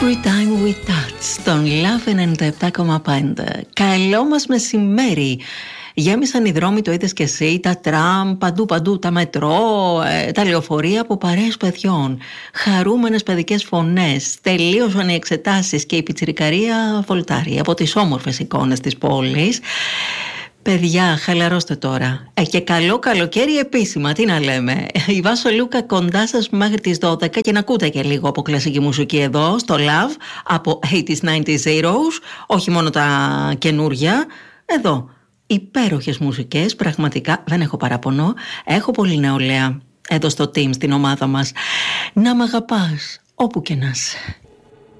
Every time we touch, στον Love 97,5. Καλό μας μεσημέρι. Γέμισαν οι δρόμοι, το είδες και εσύ, τα τραμ, παντού, τα μετρό, τα λεωφορεία από παρέες παιδιών. Χαρούμενες παιδικές φωνές, τελείωσαν οι εξετάσεις και η πιτσιρικαρία βολτάρει από τις όμορφες εικόνες της πόλης. Παιδιά, χαλαρώστε τώρα. Και καλό καλοκαίρι επίσημα, τι να λέμε. Η Βάσο Λούκα κοντά σας μέχρι τις 12 και να ακούτε και λίγο από κλασική μουσική εδώ στο Love, από 80s, 90s, zeros, όχι μόνο τα καινούρια. Εδώ, υπέροχες μουσικές, πραγματικά δεν έχω παράπονο. Έχω πολύ νεολαία εδώ στο team, στην ομάδα μας. Να μ' αγαπάς, όπου και να είσαι.